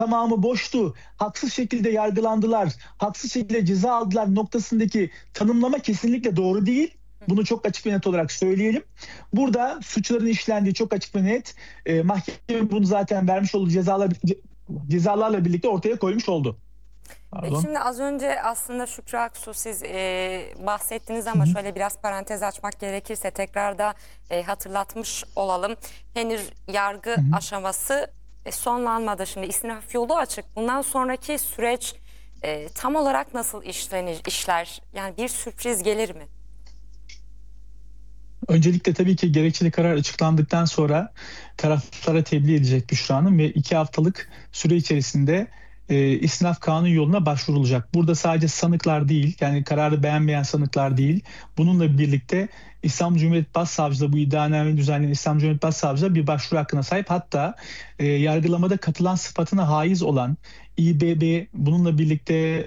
tamamı boştu, haksız şekilde yargılandılar, haksız şekilde ceza aldılar noktasındaki tanımlama kesinlikle doğru değil. Bunu çok açık ve net olarak söyleyelim. Burada suçların işlendiği çok açık ve net. Mahkeme bunu zaten vermiş olduğu cezalarla birlikte ortaya koymuş oldu. Pardon. Şimdi az önce aslında Şükrü Aksu siz bahsettiniz ama şöyle biraz parantez açmak gerekirse tekrar da hatırlatmış olalım. Henüz yargı aşaması sonlanmadı, şimdi istinaf yolu açık. Bundan sonraki süreç tam olarak nasıl işler? Yani bir sürpriz gelir mi? Öncelikle tabii ki gerekçeli karar açıklandıktan sonra taraflara tebliğ edecek Büşra Hanım ve 2 haftalık süre içerisinde istinaf kanun yoluna başvurulacak. Burada sadece sanıklar değil, yani kararı beğenmeyen sanıklar değil, bununla birlikte İstanbul Cumhuriyet Başsavcılığı, bu iddianameyi düzenleyen İstanbul Cumhuriyet Başsavcılığı bir başvuru hakkına sahip. Hatta yargılamada katılan sıfatına haiz olan İBB, bununla birlikte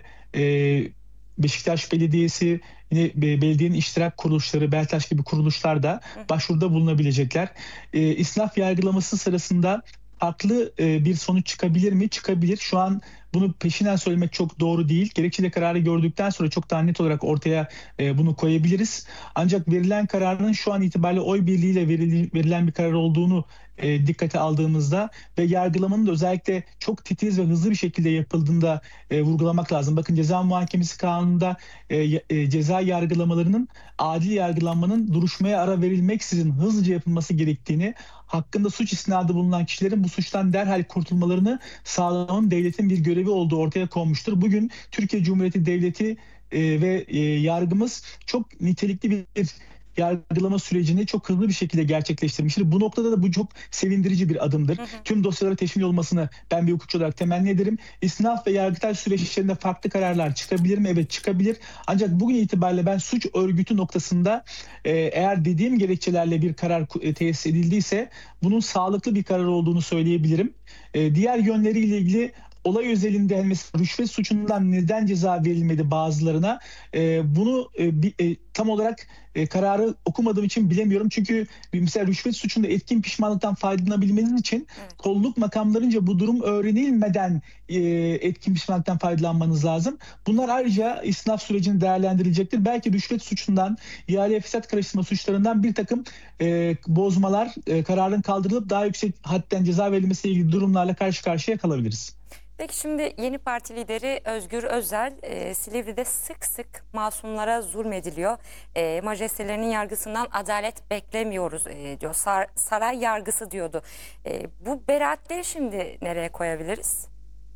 Beşiktaş Belediyesi, yine belediyenin iştirak kuruluşları, Beltaş gibi kuruluşlar da başvuruda bulunabilecekler. İstinaf yargılaması sırasında farklı bir sonuç çıkabilir mi? Çıkabilir. Şu an bunu peşinden söylemek çok doğru değil. Gerekçeli kararı gördükten sonra çok daha net olarak ortaya bunu koyabiliriz. Ancak verilen kararın şu an itibariyle oy birliğiyle verilen bir karar olduğunu dikkate aldığımızda ve yargılamanın da özellikle çok titiz ve hızlı bir şekilde yapıldığında vurgulamak lazım. Bakın, Ceza Muhakemesi Kanunu'nda ceza yargılamalarının adil yargılanmanın duruşmaya ara verilmeksizin hızlıca yapılması gerektiğini, hakkında suç isnadı bulunan kişilerin bu suçtan derhal kurtulmalarını sağlamanın devletin bir görevi olduğu ortaya konmuştur. Bugün Türkiye Cumhuriyeti Devleti ve yargımız çok nitelikli bir yargılama sürecini çok hızlı bir şekilde gerçekleştirmiştir. Bu noktada da bu çok sevindirici bir adımdır. Tüm dosyalara teşmil olmasını ben bir hukukçu olarak temenni ederim. İstinaf ve yargıtay süreçlerinde farklı kararlar çıkabilir mi? Evet, çıkabilir. Ancak bugün itibariyle ben suç örgütü noktasında eğer dediğim gerekçelerle bir karar tesis edildiyse bunun sağlıklı bir karar olduğunu söyleyebilirim. Diğer yönleriyle ilgili olay özelinde mesela rüşvet suçundan neden ceza verilmedi bazılarına, bunu tam olarak kararı okumadığım için bilemiyorum. Çünkü mesela rüşvet suçunda etkin pişmanlıktan faydalanabilmeniz için kolluk makamlarınca bu durum öğrenilmeden etkin pişmanlıktan faydalanmanız lazım. Bunlar ayrıca istinaf sürecini değerlendirilecektir. Belki rüşvet suçundan, ihale fesat karıştırma suçlarından bir takım bozmalar, kararın kaldırılıp daha yüksek hadden ceza verilmesiyle ilgili durumlarla karşı karşıya kalabiliriz. Peki şimdi yeni parti lideri Özgür Özel, Silivri'de sık sık masumlara zulmediliyor. Majestelerinin yargısından adalet beklemiyoruz diyor. Saray yargısı diyordu. Bu beraatleri şimdi nereye koyabiliriz?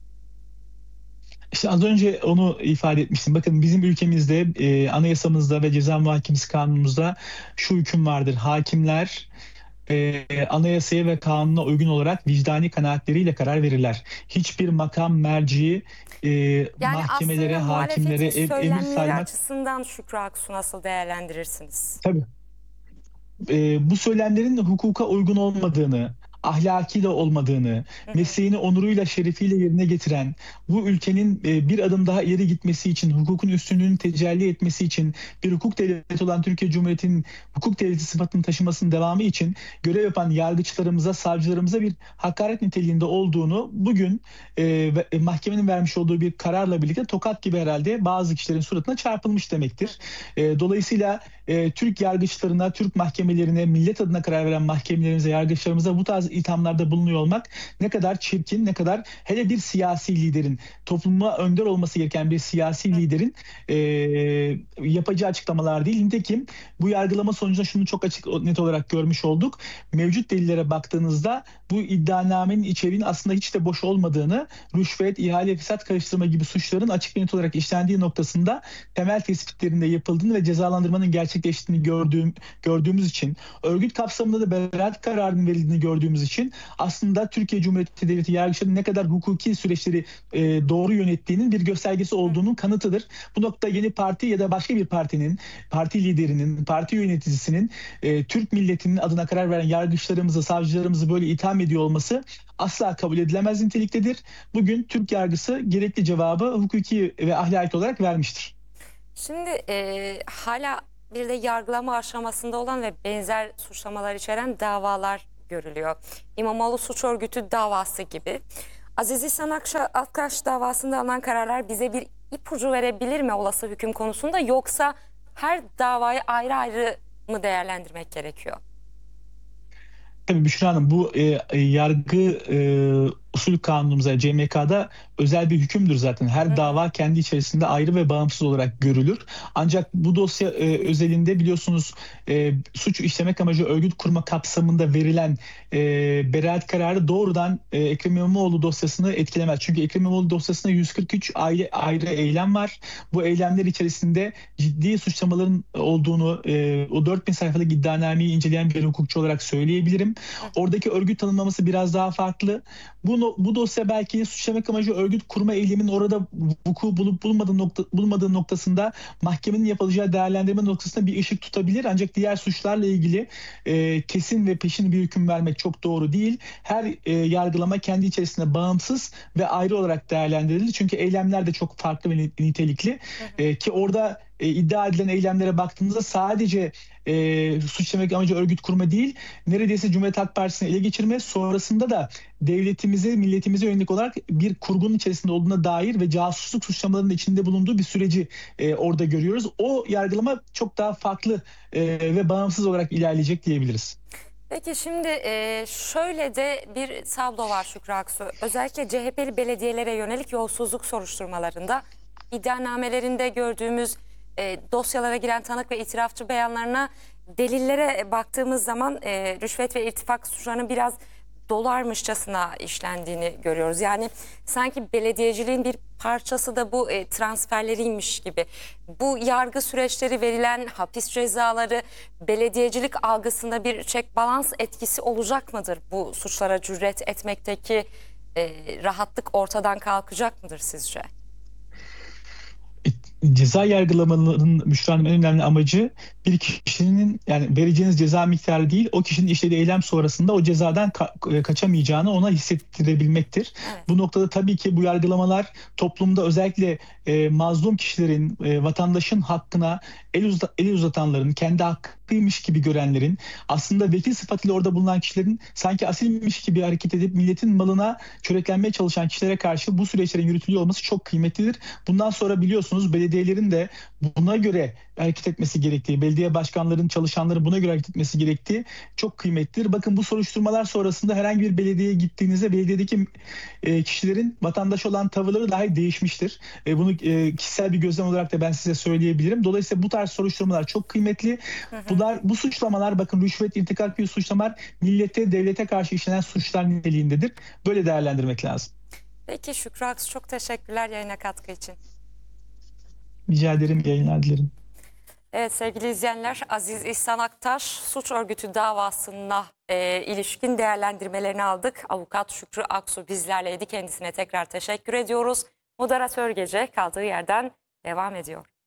İşte az önce onu ifade etmiştim. Bakın, bizim ülkemizde anayasamızda ve ceza muhakemesi kanunumuzda şu hüküm vardır. Hakimler anayasaya ve kanuna uygun olarak vicdani kanaatleriyle karar verirler. Hiçbir makam merci Yani mahkemelere, aslında hakimlere muhalefetin emir söylemleri saymak... açısından Şükrü Aksu nasıl değerlendirirsiniz? Tabii. Bu söylemlerin hukuka uygun olmadığını, ahlaki de olmadığını, mesleğini onuruyla, şerefiyle yerine getiren, bu ülkenin bir adım daha ileri gitmesi için, hukukun üstünlüğünü tecelli etmesi için, bir hukuk devleti olan Türkiye Cumhuriyeti'nin hukuk devleti sıfatını taşımasının devamı için görev yapan yargıçlarımıza, savcılarımıza bir hakaret niteliğinde olduğunu bugün mahkemenin vermiş olduğu bir kararla birlikte tokat gibi herhalde bazı kişilerin suratına çarpılmış demektir. Dolayısıyla Türk yargıçlarına, Türk mahkemelerine, millet adına karar veren mahkemelerimize, yargıçlarımıza bu tarz ithamlarda bulunuyor olmak ne kadar çirkin, ne kadar, hele bir siyasi liderin, topluma önder olması gereken bir siyasi liderin yapacağı açıklamalar değil. Nitekim bu yargılama sonucunda şunu çok açık net olarak görmüş olduk. Mevcut delillere baktığınızda bu iddianamenin içeriğinin aslında hiç de boş olmadığını, rüşvet, ihale, fesat karıştırma gibi suçların açık ve net olarak işlendiği noktasında temel tespitlerinde yapıldığını ve cezalandırmanın gerçekleştiğini gördüğümüz için, örgüt kapsamında da beraat kararının verildiğini gördüğümüz için aslında Türkiye Cumhuriyeti Devleti yargıçlarının ne kadar hukuki süreçleri doğru yönettiğinin bir göstergesi olduğunun kanıtıdır. Bu nokta yeni parti ya da başka bir partinin, parti liderinin, parti yöneticisinin Türk milletinin adına karar veren yargıçlarımızı, savcılarımızı böyle itham ediyor olması asla kabul edilemez niteliktedir. Bugün Türk yargısı gerekli cevabı hukuki ve ahlaki olarak vermiştir. Şimdi hala bir de yargılama aşamasında olan ve benzer suçlamalar içeren davalar görülüyor. İmamoğlu suç örgütü davası gibi. Aziz İhsan Aktaş davasında alınan kararlar bize bir ipucu verebilir mi olası hüküm konusunda, yoksa her davayı ayrı ayrı mı değerlendirmek gerekiyor? Tabii Büşra Hanım, bu yargı usul kanunumuza, CMK'da özel bir hükümdür zaten. Hı Her hı. dava kendi içerisinde ayrı ve bağımsız olarak görülür. Ancak bu dosya özelinde biliyorsunuz suç işlemek amacı örgüt kurma kapsamında verilen beraat kararı doğrudan Ekrem İmamoğlu dosyasını etkilemez. Çünkü Ekrem İmamoğlu dosyasında 143 ayrı eylem var. Bu eylemler içerisinde ciddi suçlamaların olduğunu o 4000 sayfalık iddianameyi inceleyen bir hukukçu olarak söyleyebilirim. Oradaki örgüt tanımlaması biraz daha farklı. Bu dosya belki suçlamak amacı örgüt kurma eyleminin orada vuku bulup bulmadığı noktasında mahkemenin yapacağı değerlendirme noktasında bir ışık tutabilir. Ancak diğer suçlarla ilgili kesin ve peşin bir hüküm vermek çok doğru değil. Her yargılama kendi içerisinde bağımsız ve ayrı olarak değerlendirilir. Çünkü eylemler de çok farklı ve nitelikli. Ki orada iddia edilen eylemlere baktığımızda sadece suçlamak amacı örgüt kurma değil, neredeyse Cumhuriyet Halk Partisi'ni ele geçirme, sonrasında da devletimize, milletimize yönelik olarak bir kurgunun içerisinde olduğuna dair ve casusluk suçlamalarının içinde bulunduğu bir süreci orada görüyoruz. O yargılama çok daha farklı ve bağımsız olarak ilerleyecek diyebiliriz. Peki şimdi şöyle de bir tablo var Şükrü Aksu. Özellikle CHP'li belediyelere yönelik yolsuzluk soruşturmalarında iddianamelerinde gördüğümüz dosyalara giren tanık ve itirafçı beyanlarına, delillere baktığımız zaman rüşvet ve irtifak suçlarının biraz dolarmışçasına işlendiğini görüyoruz. Yani sanki belediyeciliğin bir parçası da bu transferleriymiş gibi. Bu yargı süreçleri, verilen hapis cezaları belediyecilik algısında bir check balans etkisi olacak mıdır? Bu suçlara cüret etmekteki rahatlık ortadan kalkacak mıdır sizce? Ceza yargılamalarının Büşra Hanım en önemli amacı bir kişinin, yani vereceğiniz ceza miktarı değil, o kişinin işlediği eylem sonrasında o cezadan kaçamayacağını ona hissettirebilmektir. Evet. Bu noktada tabii ki bu yargılamalar toplumda özellikle mazlum kişilerin, vatandaşın hakkına el uzatanların, kendi hakkıymış gibi görenlerin, aslında vekil sıfatıyla orada bulunan kişilerin sanki asilmiş gibi hareket edip milletin malına çöreklenmeye çalışan kişilere karşı bu süreçlerin yürütülüyor olması çok kıymetlidir. Bundan sonra biliyorsunuz belediyelerin de buna göre hareket etmesi gerektiği, belediye başkanlarının, çalışanların buna göre hareket etmesi gerektiği çok kıymetlidir. Bakın, bu soruşturmalar sonrasında herhangi bir belediyeye gittiğinizde belediyedeki kişilerin vatandaş olan tavırları dahi değişmiştir. Bunu kişisel bir gözlem olarak da ben size söyleyebilirim. Dolayısıyla bu tarz soruşturmalar çok kıymetli. Bu suçlamalar, bakın, rüşvet, irtikap gibi suçlamalar millete, devlete karşı işlenen suçlar niteliğindedir. Böyle değerlendirmek lazım. Peki Şükrü Aksu, çok teşekkürler yayına katkı için. Rica ederim, yayınlar dilerim. Evet sevgili izleyenler, Aziz İhsan Aktaş suç örgütü davasına ilişkin değerlendirmelerini aldık. Avukat Şükrü Aksu bizlerleydi. Kendisine tekrar teşekkür ediyoruz. Moderatör Gece kaldığı yerden devam ediyor.